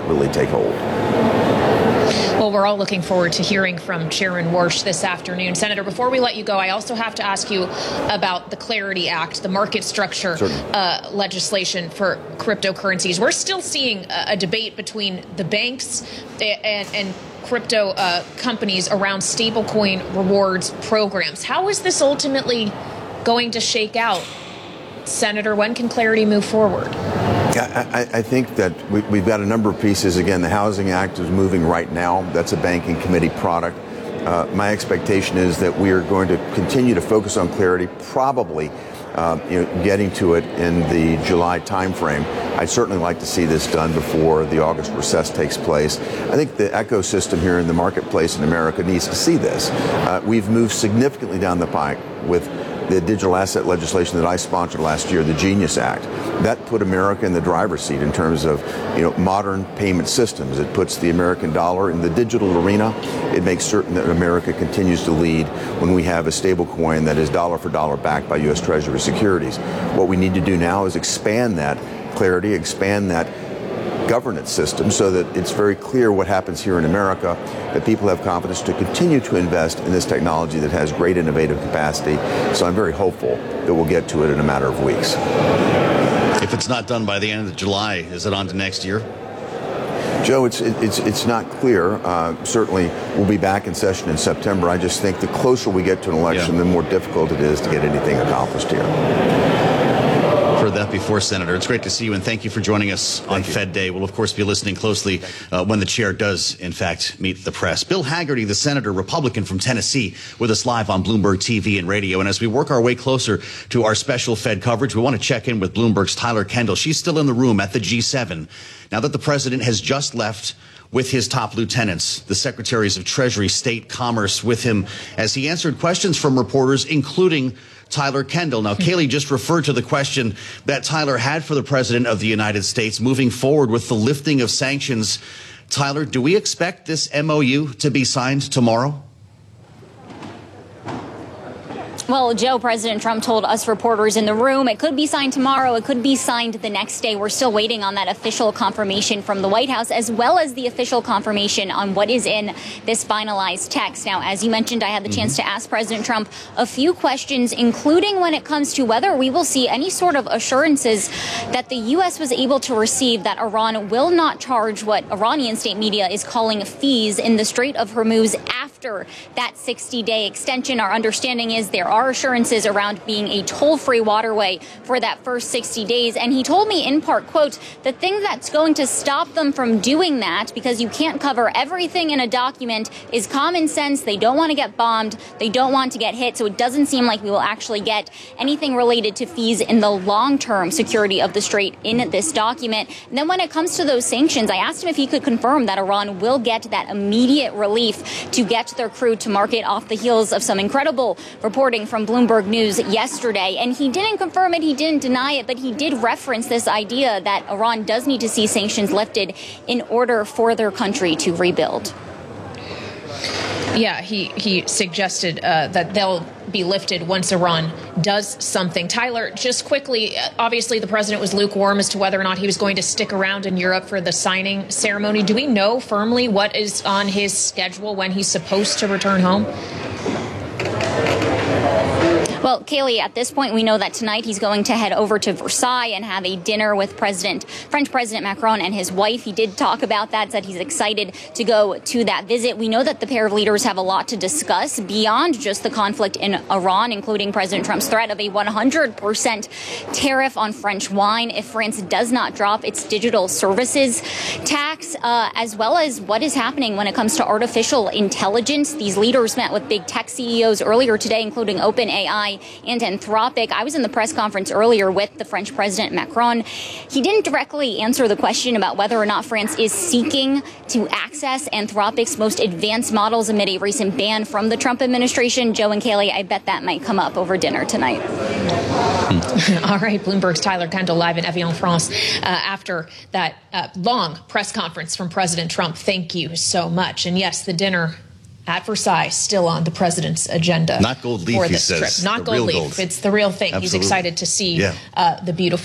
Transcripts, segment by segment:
really take hold. Well, we're all looking forward to hearing from Sharon Warsh this afternoon. Senator, before we let you go, I also have to ask you about the Clarity Act, the market structure legislation for cryptocurrencies. We're still seeing a debate between the banks and crypto companies around stablecoin rewards programs. How is this ultimately going to shake out? Senator, when can Clarity move forward? I think that we've got a number of pieces. Again, the Housing Act is moving right now. That's a banking committee product. My expectation is that we are going to continue to focus on Clarity, probably getting to it in the July timeframe. I'd certainly like to see this done before the August recess takes place. I think the ecosystem here in the marketplace in America needs to see this. We've moved significantly down the pike with the digital asset legislation that I sponsored last year, the Genius Act. That put America in the driver's seat in terms of modern payment systems. It puts the American dollar in the digital arena. It makes certain that America continues to lead when we have a stable coin that is dollar for dollar backed by U.S. Treasury securities. What we need to do now is expand that Clarity, expand that governance system so that it's very clear what happens here in America, that people have confidence to continue to invest in this technology that has great innovative capacity. So I'm very hopeful that we'll get to it in a matter of weeks. If it's not done by the end of July, is it on to next year? Joe, it's not clear. Certainly, we'll be back in session in September. I just think the closer we get to an election, the more difficult it is to get anything accomplished here. Heard that before, Senator. It's great to see you, and thank you for joining us on Fed Day. We'll, of course, be listening closely when the chair does, in fact, meet the press. Bill Haggerty, the senator, Republican from Tennessee, with us live on Bloomberg TV and radio. And as we work our way closer to our special Fed coverage, we want to check in with Bloomberg's Tyler Kendall. She's still in the room at the G7 now that the president has just left with his top lieutenants, the secretaries of Treasury, State, Commerce, with him as he answered questions from reporters, including Tyler Kendall. Now, Kayleigh just referred to the question that Tyler had for the President of the United States moving forward with the lifting of sanctions. Tyler, do we expect this MOU to be signed tomorrow? Well, Joe, President Trump told us reporters in the room it could be signed tomorrow. It could be signed the next day. We're still waiting on that official confirmation from the White House, as well as the official confirmation on what is in this finalized text. Now, as you mentioned, I had the chance to ask President Trump a few questions, including when it comes to whether we will see any sort of assurances that the U.S. was able to receive that Iran will not charge what Iranian state media is calling fees in the Strait of Hormuz after that 60-day extension. Our understanding is there are assurances around being a toll-free waterway for that first 60 days. And he told me in part, quote, the thing that's going to stop them from doing that, because you can't cover everything in a document, is common sense. They don't want to get bombed. They don't want to get hit. So it doesn't seem like we will actually get anything related to fees in the long-term security of the Strait in this document. And then when it comes to those sanctions, I asked him if he could confirm that Iran will get that immediate relief to get their crude to market off the heels of some incredible reporting from Bloomberg News yesterday. And he didn't confirm it, he didn't deny it, but he did reference this idea that Iran does need to see sanctions lifted in order for their country to rebuild. Yeah, he suggested that they'll be lifted once Iran does something. Tyler, just quickly, obviously the president was lukewarm as to whether or not he was going to stick around in Europe for the signing ceremony. Do we know firmly what is on his schedule when he's supposed to return home? Well, Kayleigh, at this point, we know that tonight he's going to head over to Versailles and have a dinner with French President Macron and his wife. He did talk about that, said he's excited to go to that visit. We know that the pair of leaders have a lot to discuss beyond just the conflict in Iran, including President Trump's threat of a 100% tariff on French wine if France does not drop its digital services tax, as well as what is happening when it comes to artificial intelligence. These leaders met with big tech CEOs earlier today, including OpenAI and Anthropic. I was in the press conference earlier with the French President Macron. He didn't directly answer the question about whether or not France is seeking to access Anthropic's most advanced models amid a recent ban from the Trump administration. Joe and Kayleigh, I bet that might come up over dinner tonight. All right, Bloomberg's Tyler Kendall live in Evian, France after that long press conference from President Trump. Thank you so much. And yes, the dinner at Versailles still on the president's agenda. Not gold leaf, for he this says. trip. Not gold leaf. Gold. It's the real thing. Absolutely. He's excited to see the beautiful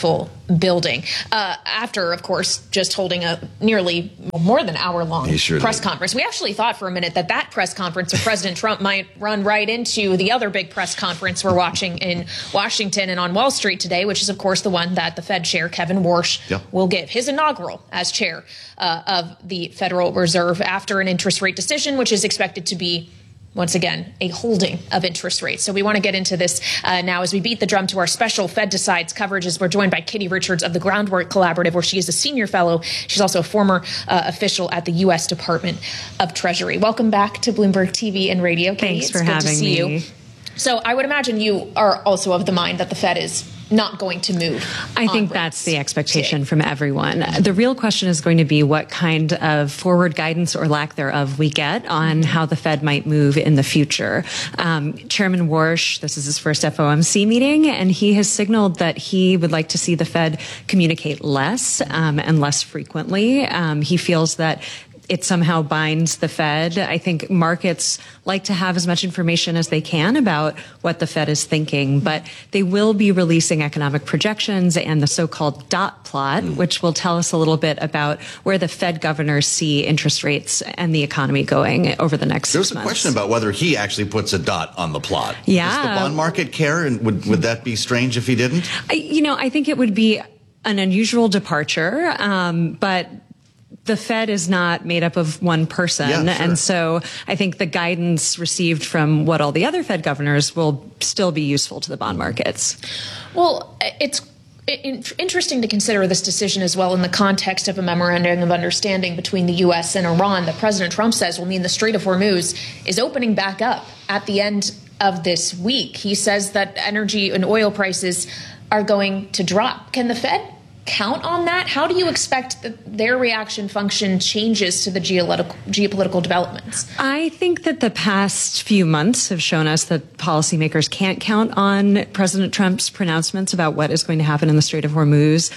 building. After, of course, just holding a nearly more than hour-long press conference. We actually thought for a minute that press conference of President Trump might run right into the other big press conference we're watching in Washington and on Wall Street today, which is, of course, the one that the Fed chair, Kevin Warsh, will give, his inaugural as chair of the Federal Reserve after an interest rate decision, which is expected to be, once again, a holding of interest rates. So we want to get into this now as we beat the drum to our special Fed Decides coverage, as we're joined by Kitty Richards of the Groundwork Collaborative, where she is a senior fellow. She's also a former official at the U.S. Department of Treasury. Welcome back to Bloomberg TV and Radio, Kitty. Thanks for having me. You. So I would imagine you are also of the mind that the Fed is not going to move. I think that's the expectation from everyone. The real question is going to be what kind of forward guidance or lack thereof we get on how the Fed might move in the future. Chairman Warsh, this is his first FOMC meeting, and he has signaled that he would like to see the Fed communicate less and less frequently. He feels that it somehow binds the Fed. I think markets like to have as much information as they can about what the Fed is thinking, but they will be releasing economic projections and the so-called dot plot, which will tell us a little bit about where the Fed governors see interest rates and the economy going over the next 6 months. There's a question about whether he actually puts a dot on the plot. Yeah. Does the bond market care? And would that be strange if he didn't? I think it would be an unusual departure, but the Fed is not made up of one person. Yeah, sure. And so I think the guidance received from what all the other Fed governors will still be useful to the bond markets. Well, it's interesting to consider this decision as well in the context of a memorandum of understanding between the U.S. and Iran that President Trump says will mean the Strait of Hormuz is opening back up at the end of this week. He says that energy and oil prices are going to drop. Can the Fed count on that? How do you expect that their reaction function changes to the geopolitical developments? I think that the past few months have shown us that policymakers can't count on President Trump's pronouncements about what is going to happen in the Strait of Hormuz.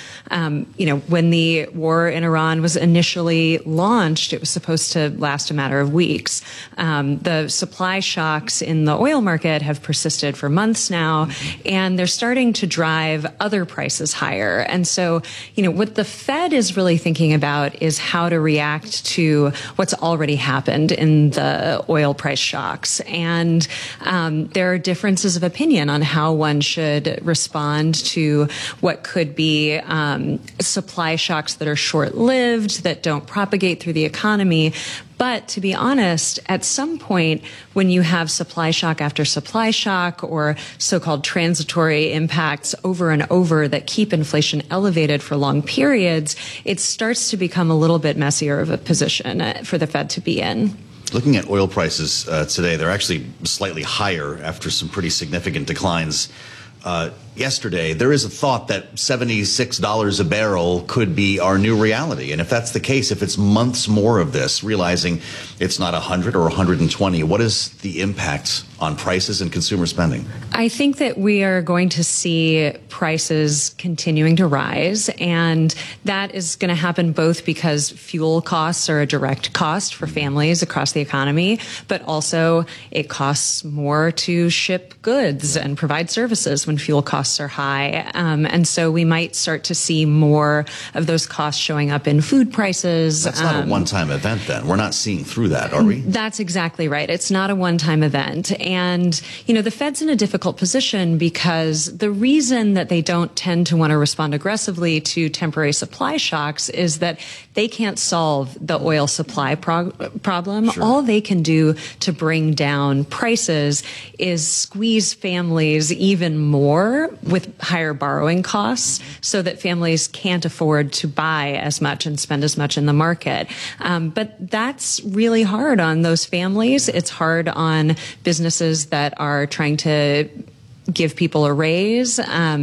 When the war in Iran was initially launched, it was supposed to last a matter of weeks. The supply shocks in the oil market have persisted for months now, and they're starting to drive other prices higher. And so what the Fed is really thinking about is how to react to what's already happened in the oil price shocks. And there are differences of opinion on how one should respond to what could be supply shocks that are short-lived, that don't propagate through the economy. But to be honest, at some point, when you have supply shock after supply shock or so-called transitory impacts over and over that keep inflation elevated for long periods, it starts to become a little bit messier of a position for the Fed to be in. Looking at oil prices today, they're actually slightly higher after some pretty significant declines yesterday. There is a thought that $76 a barrel could be our new reality. And if that's the case, if it's months more of this, realizing it's not 100 or 120, what is the impact on prices and consumer spending? I think that we are going to see prices continuing to rise, and that is going to happen both because fuel costs are a direct cost for families across the economy, but also it costs more to ship goods and provide services when fuel costs are high. And so we might start to see more of those costs showing up in food prices. That's not a one-time event then. We're not seeing through that, are we? That's exactly right. It's not a one-time event. And, the Fed's in a difficult position because the reason that they don't tend to want to respond aggressively to temporary supply shocks is that they can't solve the oil supply problem. Sure. All they can do to bring down prices is squeeze families even more with higher borrowing costs so that families can't afford to buy as much and spend as much in the market. But that's really hard on those families. It's hard on businesses that are trying to give people a raise.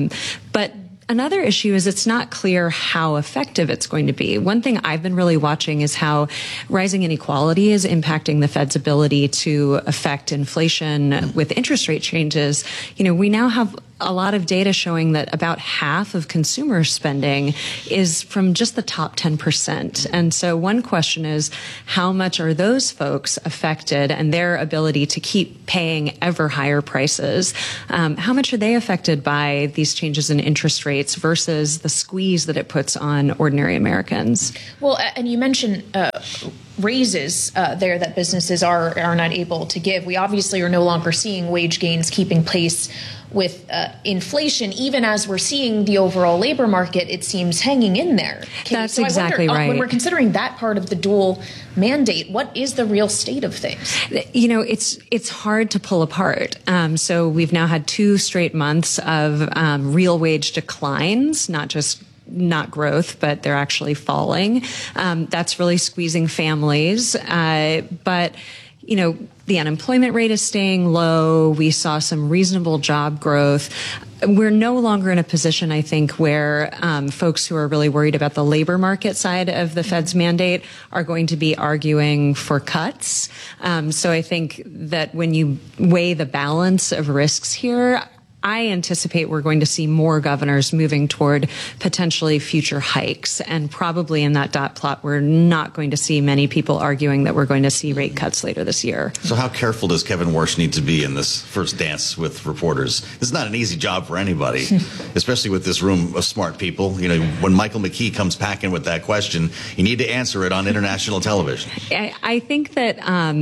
But another issue is it's not clear how effective it's going to be. One thing I've been really watching is how rising inequality is impacting the Fed's ability to affect inflation with interest rate changes. We now have a lot of data showing that about half of consumer spending is from just the top 10%. And so one question is, how much are those folks affected and their ability to keep paying ever higher prices? How much are they affected by these changes in interest rates versus the squeeze that it puts on ordinary Americans? Well, and you mentioned raises there that businesses are not able to give. We obviously are no longer seeing wage gains keeping pace with inflation, even as we're seeing the overall labor market, it seems, hanging in there. That's exactly right. When we're considering that part of the dual mandate, what is the real state of things? You know, it's hard to pull apart. So we've now had 2 straight months of real wage declines, not growth, but they're actually falling. That's really squeezing families. But, you know, the unemployment rate is staying low. We saw some reasonable job growth. We're no longer in a position, I think, where folks who are really worried about the labor market side of the Fed's mandate are going to be arguing for cuts. So I think that when you weigh the balance of risks here, I anticipate we're going to see more governors moving toward potentially future hikes. And probably in that dot plot, we're not going to see many people arguing that we're going to see rate cuts later this year. So how careful does Kevin Warsh need to be in this first dance with reporters? This is not an easy job for anybody, especially with this room of smart people. You know, when Michael McKee comes packing with that question, you need to answer it on international television. I think that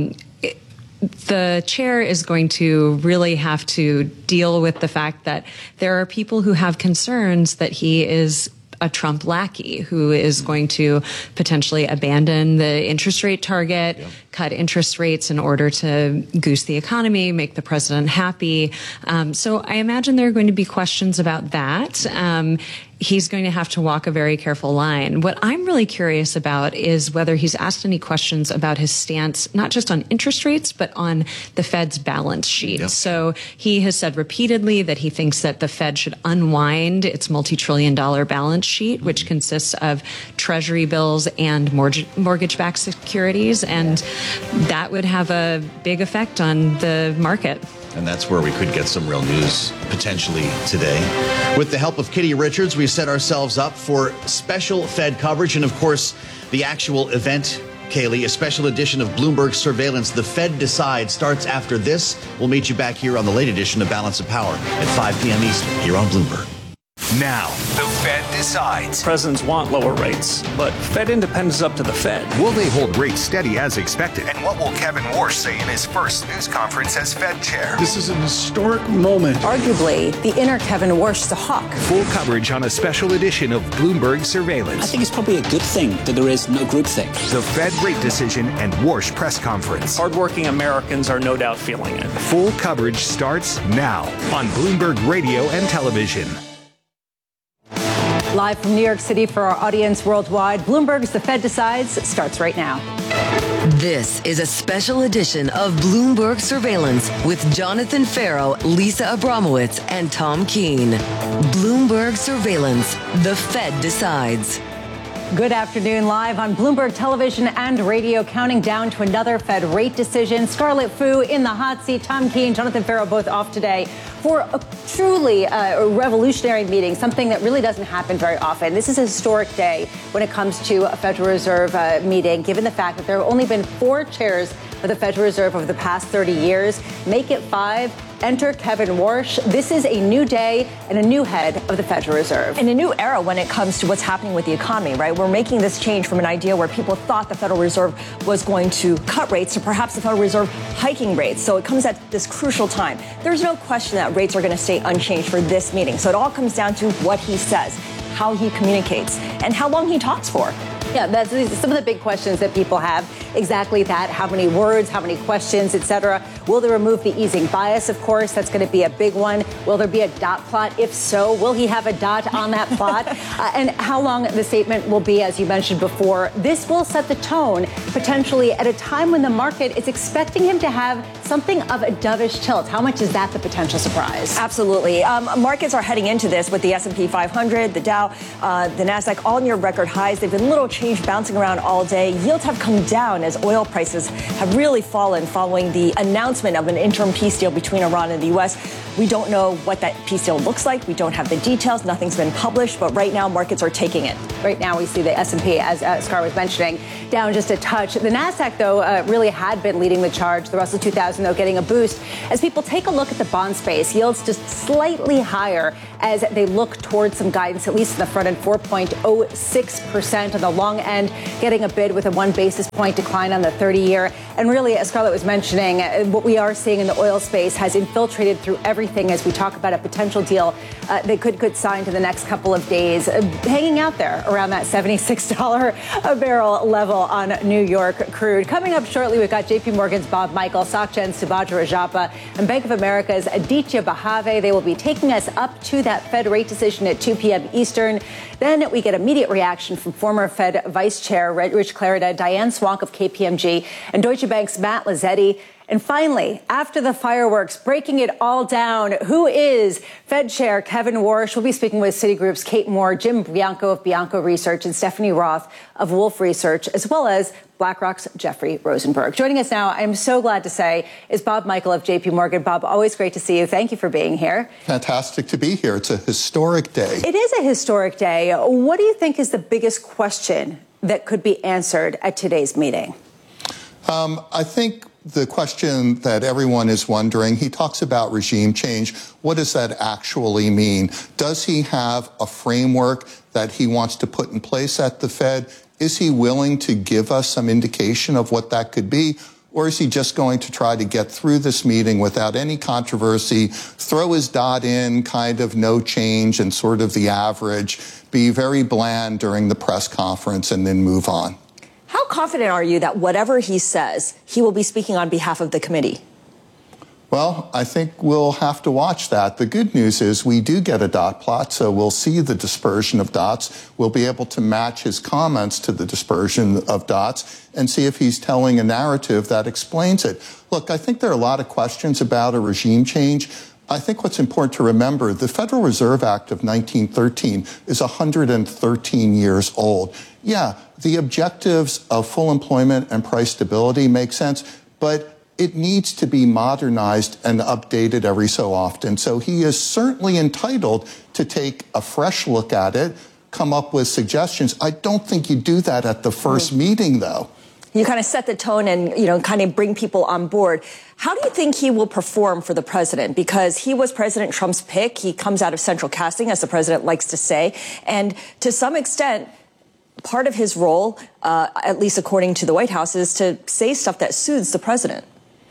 the chair is going to really have to deal with the fact that there are people who have concerns that he is a Trump lackey who is going to potentially abandon the interest rate target, cut interest rates in order to goose the economy, make the president happy. So I imagine there are going to be questions about that. He's going to have to walk a very careful line. What I'm really curious about is whether he's asked any questions about his stance, not just on interest rates, but on the Fed's balance sheet. Yep. So he has said repeatedly that he thinks that the Fed should unwind its multi-trillion-dollar balance sheet, which consists of treasury bills and mortgage-backed securities. And that would have a big effect on the market. And that's where we could get some real news potentially today. With the help of Kitty Richards, we've set ourselves up for special Fed coverage. And of course, the actual event, Kaylee, a special edition of Bloomberg Surveillance. The Fed Decides starts after this. We'll meet you back here on the late edition of Balance of Power at 5 p.m. Eastern here on Bloomberg. Now, the Fed decides. Presidents want lower rates, but Fed independence is up to the Fed. Will they hold rates steady as expected? And what will Kevin Warsh say in his first news conference as Fed chair? This is an historic moment. Arguably, the inner Kevin Warsh is a hawk. Full coverage on a special edition of Bloomberg Surveillance. I think it's probably a good thing that there is no groupthink. The Fed rate decision and Warsh press conference. Hardworking Americans are no doubt feeling it. Full coverage starts now on Bloomberg Radio and Television. Live from New York City for our audience worldwide, Bloomberg's The Fed Decides starts right now. This is a special edition of Bloomberg Surveillance with Jonathan Ferro, Lisa Abramowitz, and Tom Keene. Bloomberg Surveillance, The Fed Decides. Good afternoon, live on Bloomberg Television and Radio, counting down to another Fed rate decision. Scarlett Fu in the hot seat, Tom Keene, Jonathan Ferro both off today for a truly revolutionary meeting, something that really doesn't happen very often. This is a historic day when it comes to a Federal Reserve meeting, given the fact that there have only been 4 chairs of the Federal Reserve over the past 30 years. Make it 5. Enter Kevin Warsh. This is a new day and a new head of the Federal Reserve. And a new era when it comes to what's happening with the economy, right? We're making this change from an idea where people thought the Federal Reserve was going to cut rates to perhaps the Federal Reserve hiking rates. So it comes at this crucial time. There's no question that rates are going to stay unchanged for this meeting. So it all comes down to what he says, how he communicates, and how long he talks for. Yeah, that's some of the big questions that people have. Exactly that. How many words, how many questions, et cetera. Will they remove the easing bias? Of course, that's going to be a big one. Will there be a dot plot? If so, will he have a dot on that plot? And how long the statement will be, as you mentioned before. This will set the tone potentially at a time when the market is expecting him to have something of a dovish tilt. How much is that the potential surprise? Absolutely. Markets are heading into this with the S&P 500, the Dow, the NASDAQ, all near record highs. They've been a little change bouncing around all day. Yields have come down as oil prices have really fallen following the announcement of an interim peace deal between Iran and the U.S. We don't know what that peace deal looks like. We don't have the details. Nothing's been published, but right now markets are taking it. Right now we see the S&P, as Scar was mentioning, down just a touch. The NASDAQ, though, really had been leading the charge. The Russell 2000, though, getting a boost as people take a look at the bond space. Yields just slightly higher as they look towards some guidance, at least in the front end, 4.06% on the long end, getting a bid with a 1 basis point decline on the 30-year. And really, as Scarlett was mentioning, what we are seeing in the oil space has infiltrated through everything as we talk about a potential deal that could sign to the next couple of days, hanging out there around that $76 a barrel level on New York crude. Coming up shortly, we've got JP Morgan's Bob Michael, SocGen's Subhadra Rajappa, and Bank of America's Aditya Bahave. They will be taking us up to that Fed rate decision at 2 p.m. Eastern. Then we get immediate reaction from former Fed Vice Chair Rich Clarida, Diane Swank of KPMG, and Deutsche Bank's Matt Lazzetti. And finally, after the fireworks, breaking it all down, who is Fed Chair Kevin Warsh? We'll be speaking with Citigroup's Kate Moore, Jim Bianco of Bianco Research, and Stephanie Roth of Wolfe Research, as well as BlackRock's Jeffrey Rosenberg. Joining us now, I'm so glad to say, is Bob Michael of JP Morgan. Bob, always great to see you. Thank you for being here. Fantastic to be here. It's a historic day. It is a historic day. What do you think is the biggest question that could be answered at today's meeting? I think the question that everyone is wondering, he talks about regime change. What does that actually mean? Does he have a framework that he wants to put in place at the Fed? Is he willing to give us some indication of what that could be? Or is he just going to try to get through this meeting without any controversy, throw his dot in, kind of no change and sort of the average, be very bland during the press conference and then move on? How confident are you that whatever he says, he will be speaking on behalf of the committee? Well, I think we'll have to watch that. The good news is we do get a dot plot, so we'll see the dispersion of dots. We'll be able to match his comments to the dispersion of dots and see if he's telling a narrative that explains it. Look, I think there are a lot of questions about a regime change. I think what's important to remember, the Federal Reserve Act of 1913 is 113 years old. Yeah, the objectives of full employment and price stability make sense, but it needs to be modernized and updated every so often. So he is certainly entitled to take a fresh look at it, come up with suggestions. I don't think you do that at the first meeting, though. You kind of set the tone and, kind of bring people on board. How do you think he will perform for the president? Because he was President Trump's pick. He comes out of central casting, as the president likes to say. And to some extent, part of his role, at least according to the White House, is to say stuff that soothes the president.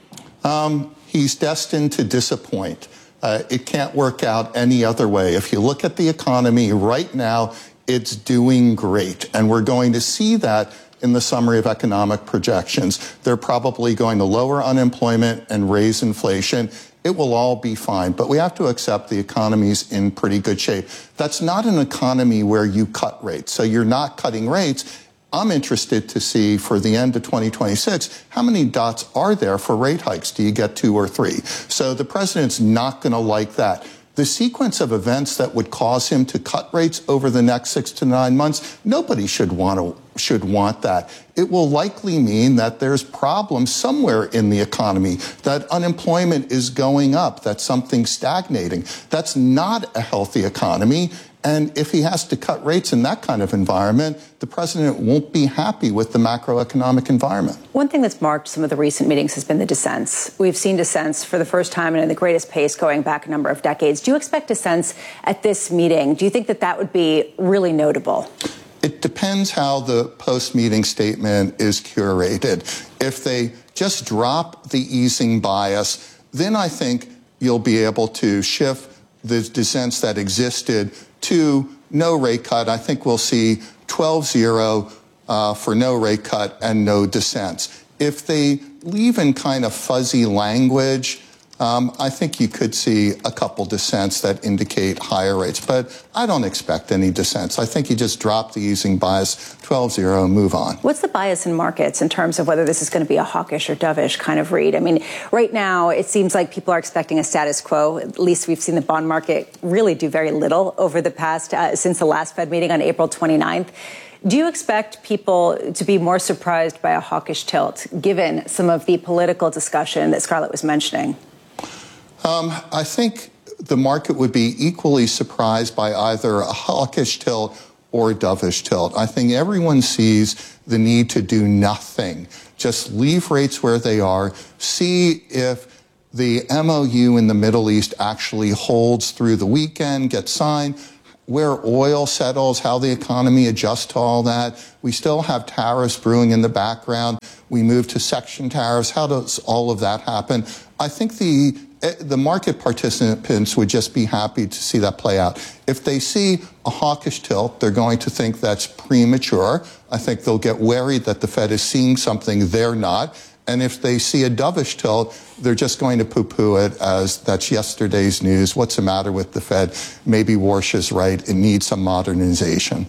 He's destined to disappoint. It can't work out any other way. If you look at the economy right now, it's doing great. And we're going to see that in the summary of economic projections. They're probably going to lower unemployment and raise inflation. It will all be fine. But we have to accept the economy's in pretty good shape. That's not an economy where you cut rates. So you're not cutting rates. I'm interested to see for the end of 2026, how many dots are there for rate hikes? Do you get 2 or 3? So the president's not going to like that. The sequence of events that would cause him to cut rates over the next 6 to 9 months, nobody should want that. It will likely mean that there's problems somewhere in the economy, that unemployment is going up, that something's stagnating. That's not a healthy economy. And if he has to cut rates in that kind of environment, the president won't be happy with the macroeconomic environment. One thing that's marked some of the recent meetings has been the dissents. We've seen dissents for the first time and at the greatest pace going back a number of decades. Do you expect dissents at this meeting? Do you think that that would be really notable? It depends how the post-meeting statement is curated. If they just drop the easing bias, then I think you'll be able to shift the dissents that existed to no rate cut. I think we'll see 12-0 for no rate cut and no dissents. If they leave in kind of fuzzy language, I think you could see a couple dissents that indicate higher rates. But I don't expect any dissents. I think you just drop the easing bias, 12-0, and move on. What's the bias in markets in terms of whether this is going to be a hawkish or dovish kind of read? I mean, right now, it seems like people are expecting a status quo. At least we've seen the bond market really do very little over the past, since the last Fed meeting on April 29th. Do you expect people to be more surprised by a hawkish tilt, given some of the political discussion that Scarlett was mentioning? I think the market would be equally surprised by either a hawkish tilt or a dovish tilt. I think everyone sees the need to do nothing. Just leave rates where they are, see if the MOU in the Middle East actually holds through the weekend, gets signed, where oil settles, how the economy adjusts to all that. We still have tariffs brewing in the background. We move to section tariffs. How does all of that happen? I think the market participants would just be happy to see that play out. If they see a hawkish tilt, they're going to think that's premature. I think they'll get worried that the Fed is seeing something they're not. And if they see a dovish tilt, they're just going to poo-poo it as that's yesterday's news. What's the matter with the Fed? Maybe Warsh is right. It needs some modernization.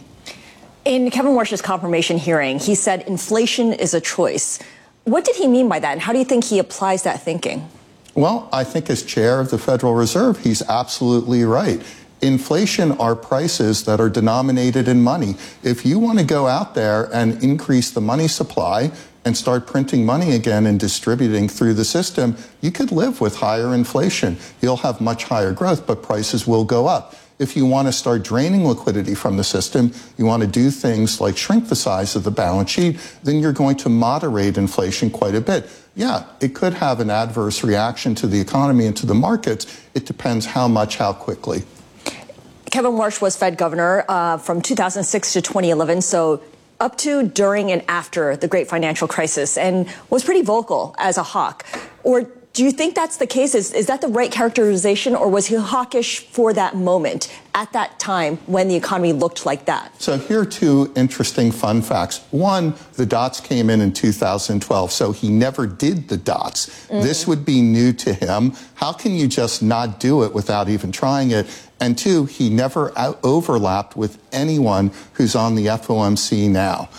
In Kevin Warsh's confirmation hearing, he said inflation is a choice. What did he mean by that? And how do you think he applies that thinking? Well, I think as chair of the Federal Reserve, he's absolutely right. Inflation are prices that are denominated in money. If you want to go out there and increase the money supply and start printing money again and distributing through the system, you could live with higher inflation. You'll have much higher growth, but prices will go up. If you want to start draining liquidity from the system, you want to do things like shrink the size of the balance sheet, then you're going to moderate inflation quite a bit. Yeah, it could have an adverse reaction to the economy and to the markets. It depends how much, how quickly. Kevin Warsh was Fed governor from 2006 to 2011, so up to, during, and after the great financial crisis, and was pretty vocal as a hawk. Or do you think that's the case? Is that the right characterization, or was he hawkish for that moment at that time when the economy looked like that? So here are two interesting fun facts. One, the dots came in 2012, so he never did the dots. Mm-hmm. This would be new to him. How can you just not do it without even trying it? And two, he never overlapped with anyone who's on the FOMC now.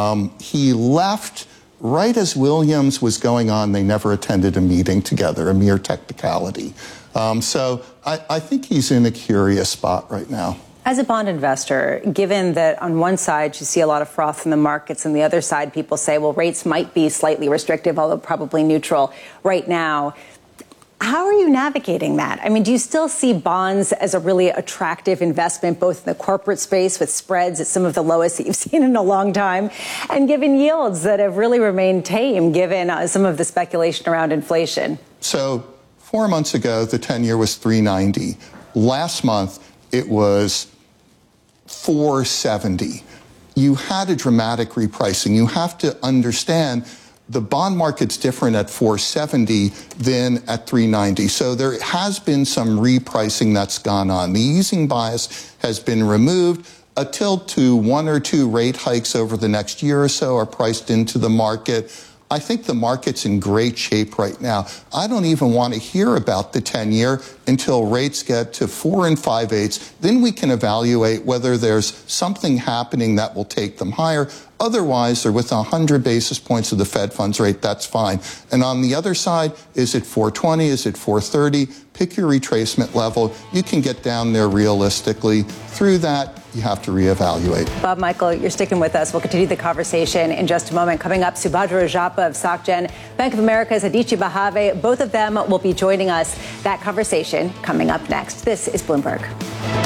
He left right as Williams was going on. They never attended a meeting together, a mere technicality. So I think he's in a curious spot right now. As a bond investor, given that on one side you see a lot of froth in the markets, and the other side people say, well, rates might be slightly restrictive, although probably neutral right now. How are you navigating that? I mean, do you still see bonds as a really attractive investment, both in the corporate space with spreads at some of the lowest that you've seen in a long time, and given yields that have really remained tame, given some of the speculation around inflation? So 4 months ago, the 10-year was 390. Last month, it was 470. You had a dramatic repricing. You have to understand the bond market's different at 470 than at 390. So there has been some repricing that's gone on. The easing bias has been removed. A tilt to 1 or 2 rate hikes over the next year or so are priced into the market. I think the market's in great shape right now. I don't even want to hear about the 10-year until rates get to 4 5/8. Then we can evaluate whether there's something happening that will take them higher. Otherwise, they're with 100 basis points of the Fed funds rate. That's fine. And on the other side, is it 420? Is it 430? Pick your retracement level. You can get down there realistically. Through that, you have to reevaluate. Bob Michael, you're sticking with us. We'll continue the conversation in just a moment. Coming up, Subhadra Rajappa of SocGen, Bank of America's Aditya Bahave. Both of them will be joining us. That conversation coming up next. This is Bloomberg.